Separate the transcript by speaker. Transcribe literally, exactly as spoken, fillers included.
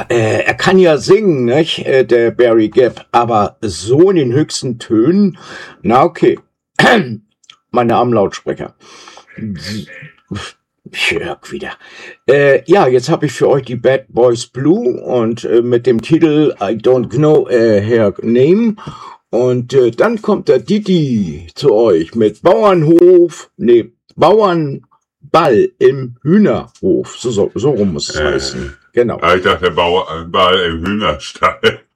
Speaker 1: Ja, äh, er kann ja singen, nicht, äh, der Barry Gibb, aber so in den höchsten Tönen, na okay. Meine armen Lautsprecher. Jörg wieder. Äh, ja, jetzt habe ich für euch die Bad Boys Blue und äh, mit dem Titel I Don't Know äh, Her Name. Und äh, dann kommt der Didi zu euch mit Bauernhof, nee, Bauernball im Hühnerhof. So, so, so rum muss es
Speaker 2: Äh,
Speaker 1: heißen. Genau.
Speaker 2: Ich dachte, der Bauer, Ball im Hühnerstall.